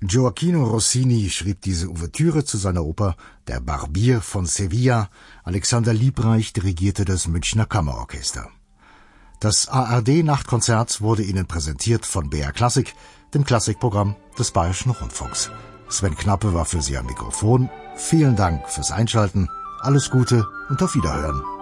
Gioacchino Rossini schrieb diese Ouvertüre zu seiner Oper Der Barbier von Sevilla. Alexander Liebreich dirigierte das Münchner Kammerorchester. Das ARD-Nachtkonzert wurde Ihnen präsentiert von BR Klassik, dem Klassikprogramm des Bayerischen Rundfunks. Sven Knappe war für Sie am Mikrofon. Vielen Dank fürs Einschalten. Alles Gute und auf Wiederhören.